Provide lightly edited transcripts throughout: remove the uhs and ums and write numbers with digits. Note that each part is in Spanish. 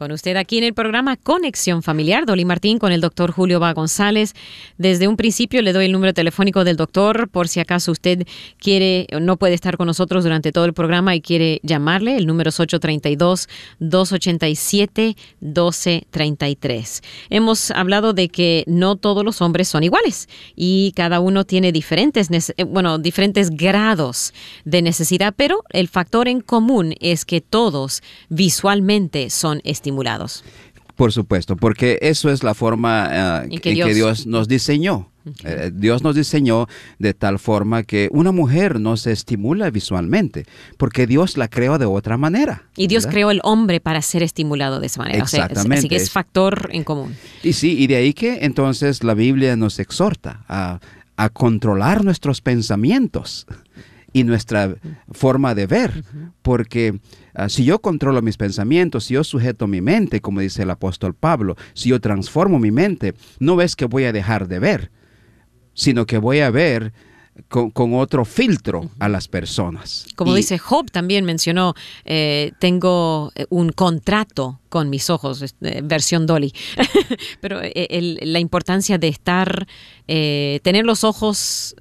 Con usted aquí en el programa Conexión Familiar, Dolly Martín con el doctor Julio Va González. Desde un principio le doy el número telefónico del doctor por si acaso usted quiere, no puede estar con nosotros durante todo el programa y quiere llamarle. El número es 832-287-1233. Hemos hablado de que no todos los hombres son iguales y cada uno tiene diferentes grados de necesidad, pero el factor en común es que todos visualmente son estimulados. Por supuesto, porque eso es la forma en que Dios nos diseñó. Uh-huh. Dios nos diseñó de tal forma que una mujer no se estimula visualmente, porque Dios la creó de otra manera. Y Dios creó el hombre para ser estimulado de esa manera. Exactamente. Así que es factor en común. Y sí, y de ahí que entonces la Biblia nos exhorta a controlar nuestros pensamientos y nuestra forma de ver, porque si yo controlo mis pensamientos, si yo sujeto mi mente, como dice el apóstol Pablo, si yo transformo mi mente, no es que voy a dejar de ver, sino que voy a ver con otro filtro a las personas. Como dice Job, también mencionó, tengo un contrato con mis ojos, versión Dolly. Pero la importancia de tener los ojos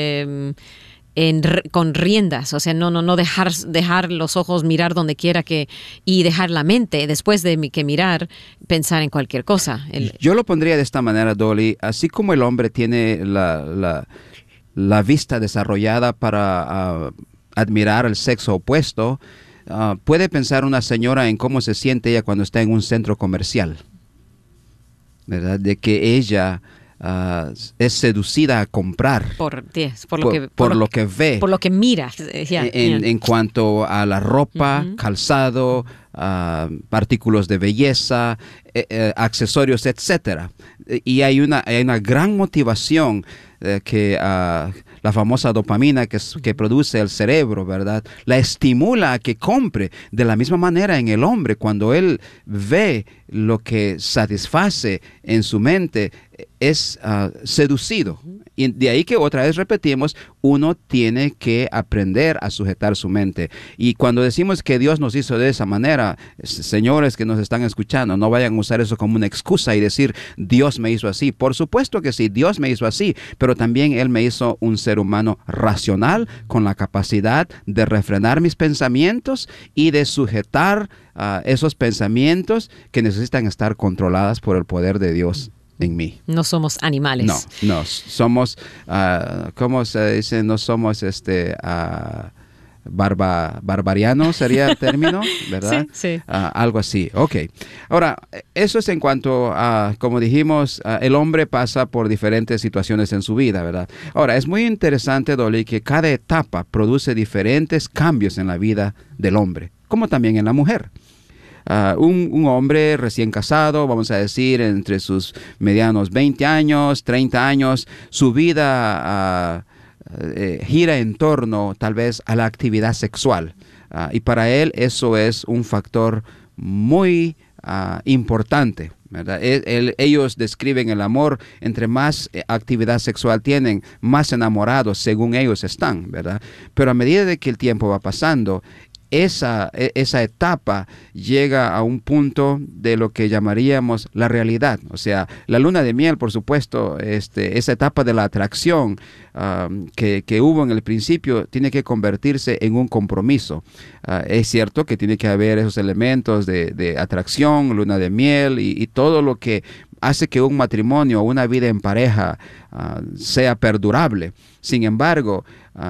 con riendas, o sea, no dejar los ojos mirar donde quiera y dejar la mente, después de que mirar, pensar en cualquier cosa. Yo lo pondría de esta manera, Dolly, así como el hombre tiene la vista desarrollada para admirar el sexo opuesto, puede pensar una señora en cómo se siente ella cuando está en un centro comercial, ¿verdad? De que ella es seducida a comprar por lo que ve, por lo que mira en cuanto a la ropa, calzado, artículos de belleza, accesorios, etcétera. Y hay una gran motivación que la famosa dopamina que produce el cerebro, ¿verdad? La estimula a que compre. De la misma manera en el hombre, cuando él ve lo que satisface en su mente, es seducido. Y de ahí que otra vez repetimos, uno tiene que aprender a sujetar su mente. Y cuando decimos que Dios nos hizo de esa manera, señores que nos están escuchando, no vayan a usar eso como una excusa y decir, Dios me hizo así. Por supuesto que sí, Dios me hizo así, pero también Él me hizo un ser humano racional, con la capacidad de refrenar mis pensamientos y de sujetar esos pensamientos que necesitan estar controladas por el poder de Dios en mí. No somos animales. No, somos, ¿cómo se dice? No somos barbarianos, sería el término, ¿verdad? Sí. Algo así, ok. Ahora, eso es en cuanto a, como dijimos, el hombre pasa por diferentes situaciones en su vida, ¿verdad? Ahora, es muy interesante, Dolly, que cada etapa produce diferentes cambios en la vida del hombre, como también en la mujer. Un hombre recién casado, vamos a decir, entre sus medianos 20 años, 30 años, su vida gira en torno tal vez a la actividad sexual. Y para él eso es un factor muy importante, ¿verdad? Ellos describen el amor, entre más actividad sexual tienen, más enamorados según ellos están, ¿verdad? Pero a medida de que el tiempo va pasando, esa etapa llega a un punto de lo que llamaríamos la realidad. O sea, la luna de miel, por supuesto, esa etapa de la atracción que hubo en el principio tiene que convertirse en un compromiso. Es cierto que tiene que haber esos elementos de atracción, luna de miel y todo lo que hace que un matrimonio o una vida en pareja sea perdurable. Sin embargo,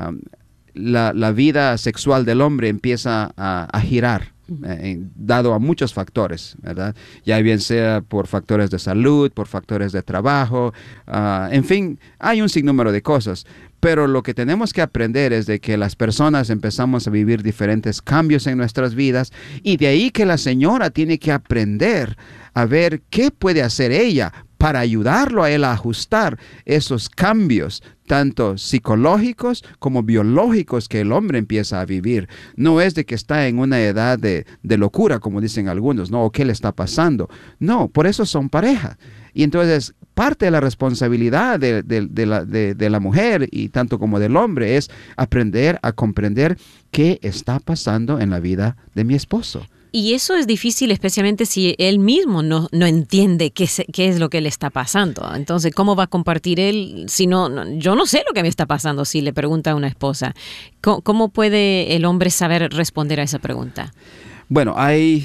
la vida sexual del hombre empieza a girar, dado a muchos factores, ¿verdad? Ya bien sea por factores de salud, por factores de trabajo, en fin, hay un sinnúmero de cosas. Pero lo que tenemos que aprender es de que las personas empezamos a vivir diferentes cambios en nuestras vidas, y de ahí que la señora tiene que aprender a ver qué puede hacer ella para ayudarlo a él a ajustar esos cambios, tanto psicológicos como biológicos, que el hombre empieza a vivir. No es de que está en una edad de locura, como dicen algunos, ¿no? ¿O qué le está pasando? No, por eso son pareja. Y entonces, parte de la responsabilidad de la mujer, y tanto como del hombre, es aprender a comprender qué está pasando en la vida de mi esposo. Y eso es difícil, especialmente si él mismo no entiende qué es lo que le está pasando. Entonces, ¿cómo va a compartir él si yo no sé lo que me está pasando, si le pregunta a una esposa? ¿Cómo puede el hombre saber responder a esa pregunta? Bueno,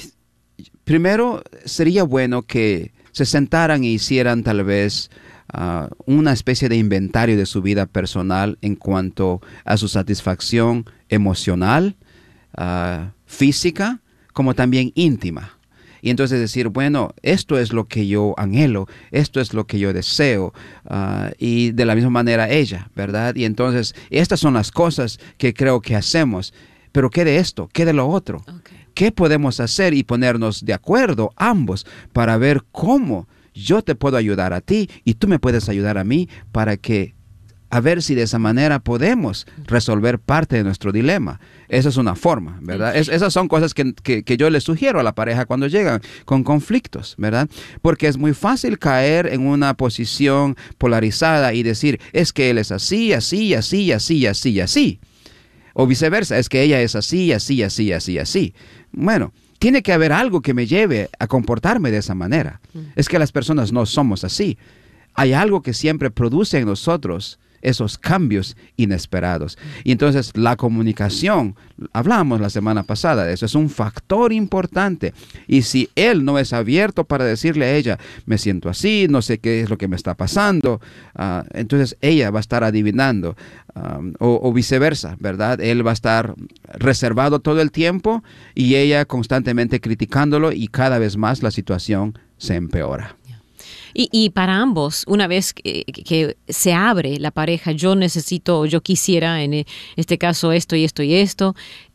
primero sería bueno que se sentaran y hicieran tal vez una especie de inventario de su vida personal en cuanto a su satisfacción emocional, física, como también íntima. Y entonces decir, bueno, esto es lo que yo anhelo, esto es lo que yo deseo, y de la misma manera ella, ¿verdad? Y entonces, estas son las cosas que creo que hacemos, pero ¿qué de esto? ¿Qué de lo otro? Okay. ¿Qué podemos hacer y ponernos de acuerdo ambos para ver cómo yo te puedo ayudar a ti y tú me puedes ayudar a mí para que a ver si de esa manera podemos resolver parte de nuestro dilema? Esa es una forma, ¿verdad? Esas son cosas que yo les sugiero a la pareja cuando llegan con conflictos, ¿verdad? Porque es muy fácil caer en una posición polarizada y decir, es que él es así, así, así, así, así, así. O viceversa, es que ella es así, así, así, así, así. Bueno, tiene que haber algo que me lleve a comportarme de esa manera. Es que las personas no somos así. Hay algo que siempre produce en nosotros esos cambios inesperados. Y entonces la comunicación, hablamos la semana pasada de eso, es un factor importante. Y si él no es abierto para decirle a ella, me siento así, no sé qué es lo que me está pasando, entonces ella va a estar adivinando, o viceversa, ¿verdad? Él va a estar reservado todo el tiempo y ella constantemente criticándolo, y cada vez más la situación se empeora. Y para ambos, una vez que se abre la pareja, yo necesito, yo quisiera, en este caso esto y esto y esto,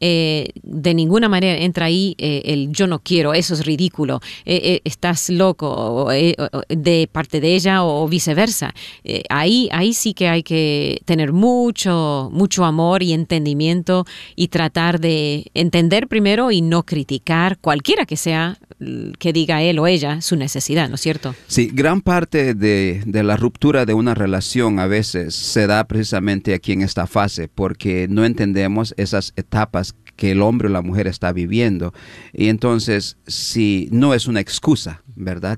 de ninguna manera entra ahí el yo no quiero, eso es ridículo, estás loco, de parte de ella o viceversa. Ahí sí que hay que tener mucho amor y entendimiento y tratar de entender primero y no criticar cualquiera que sea que diga él o ella su necesidad, ¿no es cierto? Sí, gran parte de la ruptura de una relación a veces se da precisamente aquí en esta fase, porque no entendemos esas etapas que el hombre o la mujer está viviendo. Y entonces, si no es una excusa, ¿verdad?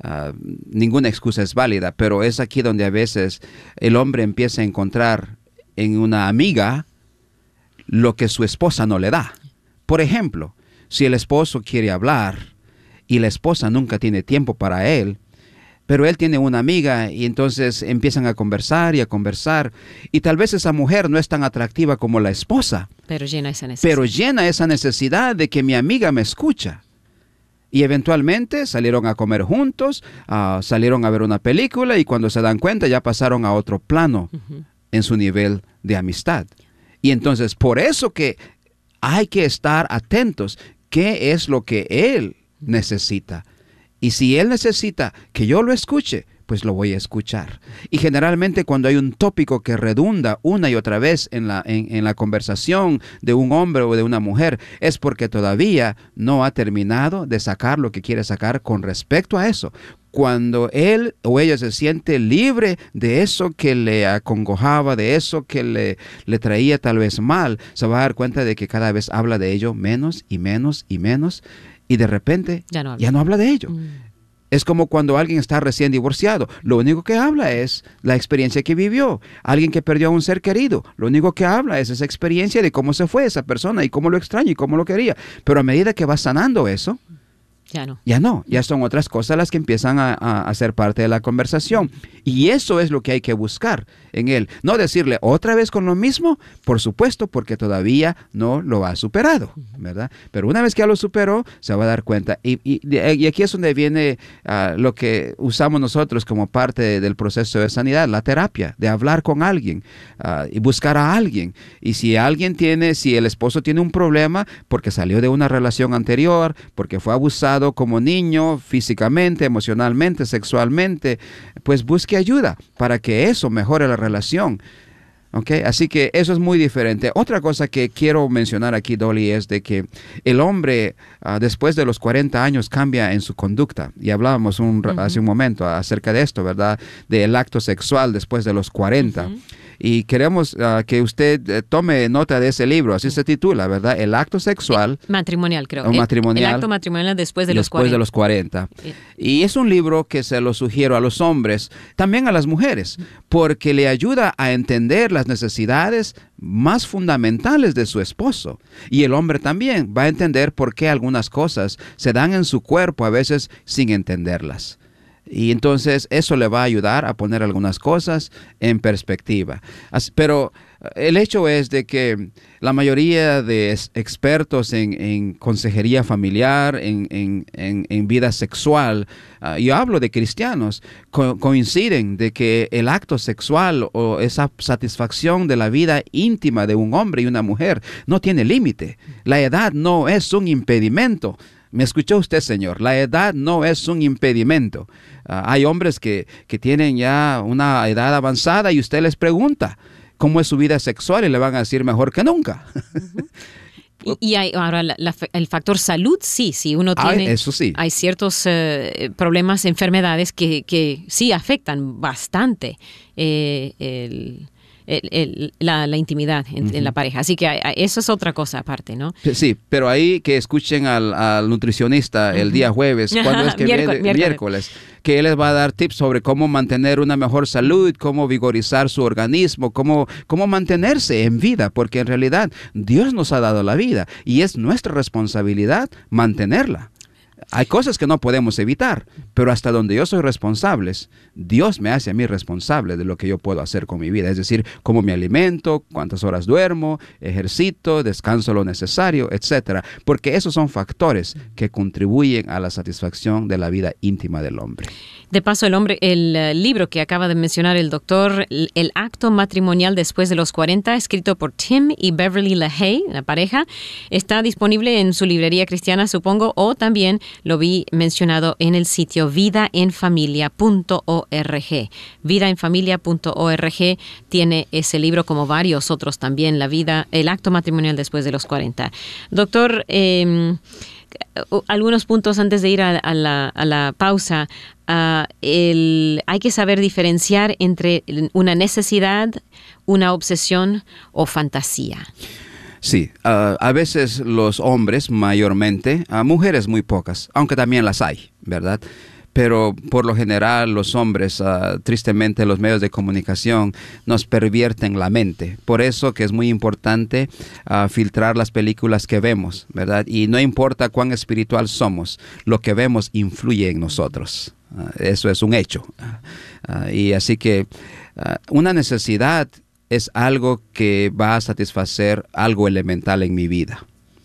Ninguna excusa es válida, pero es aquí donde a veces el hombre empieza a encontrar en una amiga lo que su esposa no le da. Por ejemplo, si el esposo quiere hablar y la esposa nunca tiene tiempo para él, pero él tiene una amiga y entonces empiezan a conversar y tal vez esa mujer no es tan atractiva como la esposa, pero llena esa necesidad de que mi amiga me escucha. Y eventualmente salieron a comer juntos, salieron a ver una película, y cuando se dan cuenta ya pasaron a otro plano en su nivel de amistad. Y entonces por eso que hay que estar atentos, ¿qué es lo que él necesita? Y si él necesita que yo lo escuche, pues lo voy a escuchar. Y generalmente cuando hay un tópico que redunda una y otra vez en la conversación de un hombre o de una mujer, es porque todavía no ha terminado de sacar lo que quiere sacar con respecto a eso. Cuando él o ella se siente libre de eso que le acongojaba, de eso que le traía tal vez mal, se va a dar cuenta de que cada vez habla de ello menos y menos y menos. Y de repente ya no habla de ello. Es como cuando alguien está recién divorciado. Lo único que habla es la experiencia que vivió. Alguien que perdió a un ser querido. Lo único que habla es esa experiencia de cómo se fue esa persona y cómo lo extraña y cómo lo quería. Pero a medida que va sanando eso, ya son otras cosas las que empiezan a ser parte de la conversación. Y eso es lo que hay que buscar en él. No decirle otra vez con lo mismo, por supuesto, porque todavía no lo ha superado, ¿verdad? Pero una vez que ya lo superó, se va a dar cuenta. Y aquí es donde viene lo que usamos nosotros como parte del proceso de sanidad, la terapia, de hablar con alguien y buscar a alguien. Y si el esposo tiene un problema porque salió de una relación anterior, porque fue abusado como niño, físicamente, emocionalmente, sexualmente, pues busque ayuda para que eso mejore la relación. ¿Okay? Así que eso es muy diferente. Otra cosa que quiero mencionar aquí, Dolly, es de que el hombre después de los 40 años cambia en su conducta. Y hablábamos hace un momento acerca de esto, ¿verdad? Del acto sexual después de los 40. Y queremos que usted tome nota de ese libro, así se titula, ¿verdad? El acto sexual. Matrimonial, creo. O matrimonial. El acto matrimonial después de los 40. Después de los 40. Y es un libro que se lo sugiero a los hombres, también a las mujeres, porque le ayuda a entender las necesidades más fundamentales de su esposo. Y el hombre también va a entender por qué algunas cosas se dan en su cuerpo a veces sin entenderlas. Y entonces eso le va a ayudar a poner algunas cosas en perspectiva. Pero el hecho es de que la mayoría de expertos en consejería familiar, en vida sexual, yo hablo de cristianos, coinciden de que el acto sexual o esa satisfacción de la vida íntima de un hombre y una mujer no tiene límite. La edad no es un impedimento. ¿Me escuchó usted, señor? La edad no es un impedimento. Hay hombres que tienen ya una edad avanzada y usted les pregunta cómo es su vida sexual y le van a decir mejor que nunca. Y hay, ahora el factor salud, sí, uno tiene... eso sí. Hay ciertos problemas, enfermedades que sí afectan bastante la intimidad en la pareja. Así que eso es otra cosa aparte, ¿no? Sí, pero ahí que escuchen al nutricionista el día jueves, cuando es que miércoles, que él les va a dar tips sobre cómo mantener una mejor salud, cómo vigorizar su organismo, cómo mantenerse en vida, porque en realidad Dios nos ha dado la vida y es nuestra responsabilidad mantenerla. Hay cosas que no podemos evitar, pero hasta donde yo soy responsable, Dios me hace a mí responsable de lo que yo puedo hacer con mi vida. Es decir, cómo me alimento, cuántas horas duermo, ejercito, descanso lo necesario, etcétera. Porque esos son factores que contribuyen a la satisfacción de la vida íntima del hombre. De paso, el libro que acaba de mencionar el doctor, El acto matrimonial después de los 40, escrito por Tim y Beverly LaHaye, la pareja, está disponible en su librería cristiana, supongo, o también lo vi mencionado en el sitio vidaenfamilia.org. Vidaenfamilia.org tiene ese libro, como varios otros también, el acto matrimonial después de los 40. Doctor, algunos puntos antes de ir a la pausa. Hay que saber diferenciar entre una necesidad, una obsesión o fantasía. Sí, a veces los hombres mayormente, mujeres muy pocas, aunque también las hay, ¿verdad? Pero por lo general los hombres, tristemente los medios de comunicación nos pervierten la mente. Por eso que es muy importante filtrar las películas que vemos, ¿verdad? Y no importa cuán espiritual somos, lo que vemos influye en nosotros. Eso es un hecho. Y así que una necesidad es algo que va a satisfacer algo elemental en mi vida.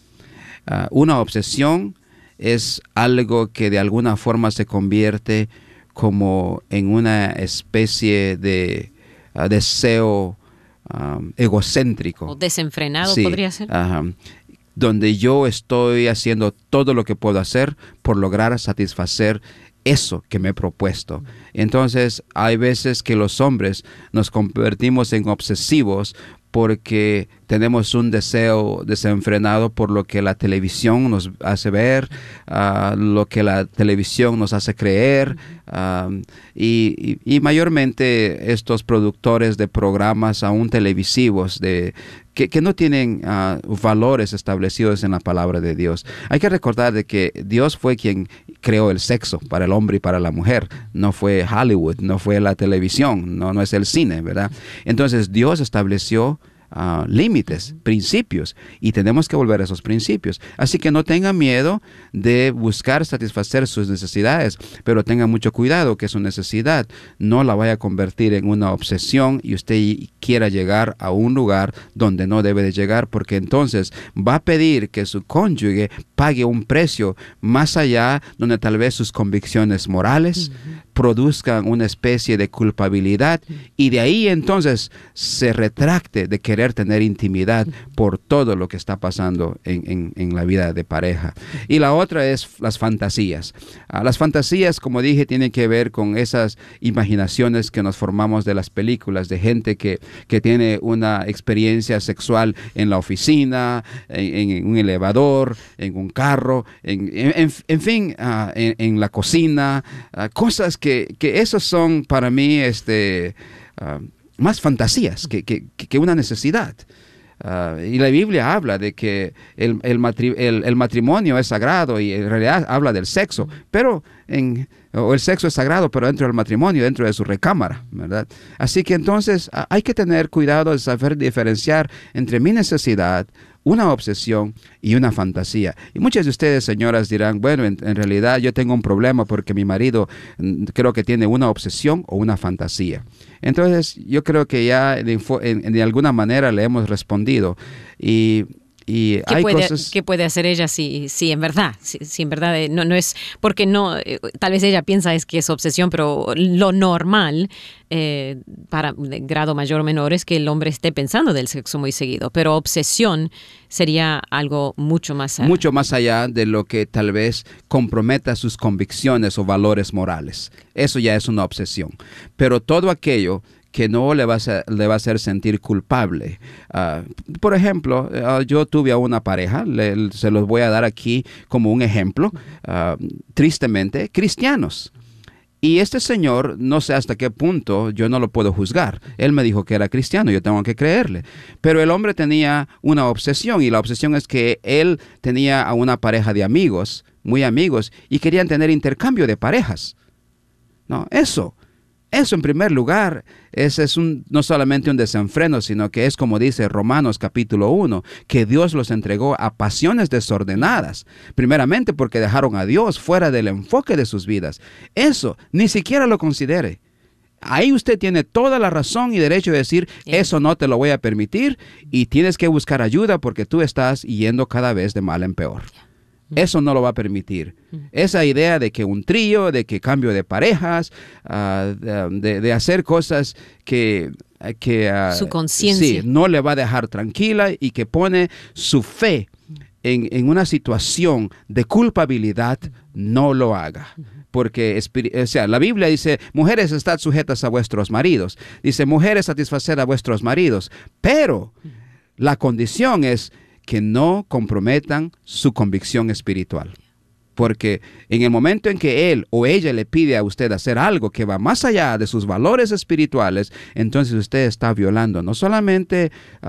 Una obsesión es algo que de alguna forma se convierte como en una especie de deseo egocéntrico. O desenfrenado, sí, podría ser. Donde yo estoy haciendo todo lo que puedo hacer por lograr satisfacer eso que me he propuesto. Entonces, hay veces que los hombres nos convertimos en obsesivos porque tenemos un deseo desenfrenado por lo que la televisión nos hace ver, lo que la televisión nos hace creer, y mayormente estos productores de programas aún televisivos que no tienen valores establecidos en la palabra de Dios. Hay que recordar de que Dios fue quien creó el sexo para el hombre y para la mujer. No fue Hollywood, no fue la televisión, no es el cine, ¿verdad? Entonces Dios estableció límites, principios, y tenemos que volver a esos principios. Así que no tenga miedo de buscar satisfacer sus necesidades, pero tenga mucho cuidado que su necesidad no la vaya a convertir en una obsesión y usted quiera llegar a un lugar donde no debe de llegar, porque entonces va a pedir que su cónyuge pague un precio más allá, donde tal vez sus convicciones morales produzcan una especie de culpabilidad, y de ahí entonces se retracte de querer tener intimidad por todo lo que está pasando en la vida de pareja. Y la otra es las fantasías. Las fantasías, como dije, tienen que ver con esas imaginaciones que nos formamos de las películas, de gente que tiene una experiencia sexual en la oficina, en un elevador, en un carro, en fin, en la cocina, cosas que esos son para mí más fantasías que una necesidad. Y la Biblia habla de que el matrimonio es sagrado y en realidad habla del sexo, pero o el sexo es sagrado, pero dentro del matrimonio, dentro de su recámara, ¿verdad? Así que entonces hay que tener cuidado de saber diferenciar entre mi necesidad, una obsesión y una fantasía. Y muchas de ustedes, señoras, dirán, bueno, en realidad yo tengo un problema porque mi marido creo que tiene una obsesión o una fantasía. Entonces, yo creo que ya de alguna manera le hemos respondido. Y hay cosas... ¿Qué puede hacer ella si en verdad? Si en verdad no es... Porque no, tal vez ella piensa que es obsesión, pero lo normal, para grado mayor o menor, es que el hombre esté pensando del sexo muy seguido. Pero obsesión sería algo mucho más allá. Mucho más allá de lo que tal vez comprometa sus convicciones o valores morales. Eso ya es una obsesión. Pero todo aquello que no le va a hacer sentir culpable. Por ejemplo, yo tuve a una pareja, se los voy a dar aquí como un ejemplo, tristemente, cristianos. Y este señor, no sé hasta qué punto, yo no lo puedo juzgar. Él me dijo que era cristiano, yo tengo que creerle. Pero el hombre tenía una obsesión, y la obsesión es que él tenía a una pareja de amigos, muy amigos, y querían tener intercambio de parejas. No, eso en primer lugar, ese es no solamente un desenfreno, sino que es como dice Romanos capítulo 1, que Dios los entregó a pasiones desordenadas, primeramente porque dejaron a Dios fuera del enfoque de sus vidas. Eso, ni siquiera lo considere. Ahí usted tiene toda la razón y derecho de decir, eso no te lo voy a permitir y tienes que buscar ayuda porque tú estás yendo cada vez de mal en peor. Eso no lo va a permitir. Esa idea de que un trío, de que cambio de parejas, de hacer cosas que su conciencia sí, no le va a dejar tranquila y que pone su fe en una situación de culpabilidad, no lo haga. Porque la Biblia dice, mujeres, estad sujetas a vuestros maridos. Dice, mujeres, satisfaced a vuestros maridos. Pero la condición es que no comprometan su convicción espiritual. Porque en el momento en que él o ella le pide a usted hacer algo que va más allá de sus valores espirituales, entonces usted está violando no solamente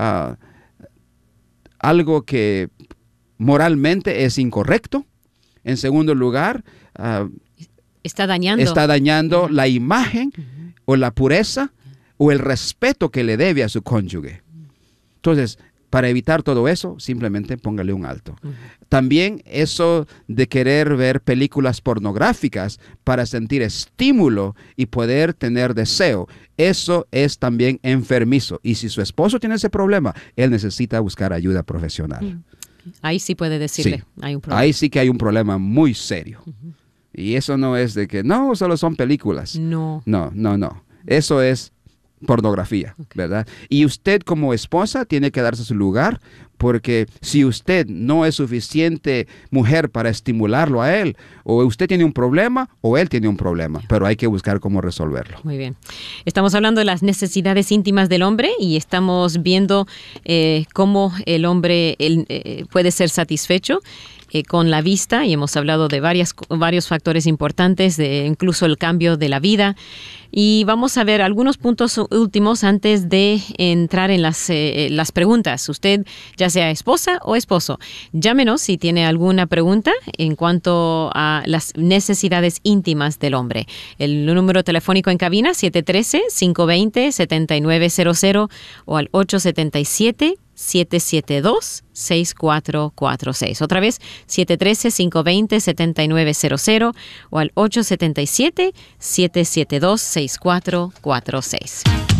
algo que moralmente es incorrecto, en segundo lugar, está dañando la imagen o la pureza o el respeto que le debe a su cónyuge. Entonces, para evitar todo eso, simplemente póngale un alto. También eso de querer ver películas pornográficas para sentir estímulo y poder tener deseo, eso es también enfermizo. Y si su esposo tiene ese problema, él necesita buscar ayuda profesional. Ahí sí puede decirle, sí, hay un problema. Ahí sí que hay un problema muy serio. Y eso no es de que, no, solo son películas. No. Eso es pornografía, ¿verdad? Y usted como esposa tiene que darse su lugar, porque si usted no es suficiente mujer para estimularlo a él, o usted tiene un problema o él tiene un problema, pero hay que buscar cómo resolverlo. Muy bien. Estamos hablando de las necesidades íntimas del hombre y estamos viendo cómo el hombre puede ser satisfecho con la vista, y hemos hablado de varios factores importantes, de incluso el cambio de la vida. Y vamos a ver algunos puntos últimos antes de entrar en las preguntas. Usted, ya sea esposa o esposo, llámenos si tiene alguna pregunta en cuanto a las necesidades íntimas del hombre. El número telefónico en cabina, 713-520-7900 o al 877-772-6446. Otra vez, 713-520-7900 o al 877-772-6446.